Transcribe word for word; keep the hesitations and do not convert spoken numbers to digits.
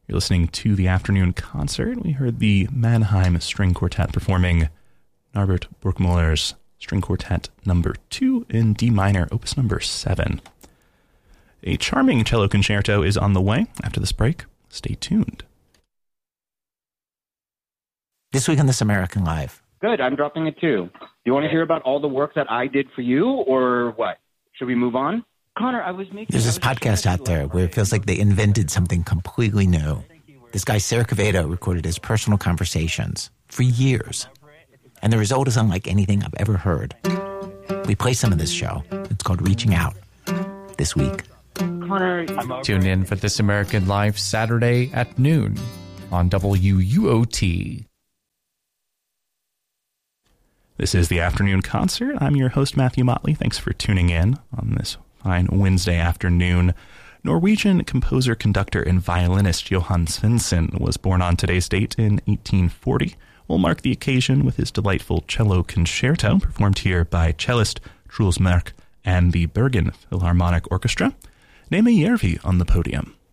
You're listening to the afternoon concert. We heard the Mannheim String Quartet performing Norbert Burgmüller's String Quartet number two in D minor, opus number seven. A charming cello concerto is on the way. After this break, stay tuned. This week on This American Life. Good, I'm dropping it too. Do you want to hear about all the work that I did for you, or what? Should we move on? Connor, I was making... There's this podcast out there where it feels like they invented something completely new. This guy, Sarah Quevedo, recorded his personal conversations for years. And the result is unlike anything I've ever heard. We play some of this show. It's called Reaching Out. This week. Connor, tune in for This American Life Saturday at noon on W U O T. This is the afternoon concert. I'm your host, Matthew Motley. Thanks for tuning in on this fine Wednesday afternoon. Norwegian composer, conductor, and violinist Johan Svendsen was born on today's date in eighteen forty. We'll mark the occasion with his delightful cello concerto, performed here by cellist Truls Mørk and the Bergen Philharmonic Orchestra. Neme Järvi on the podium.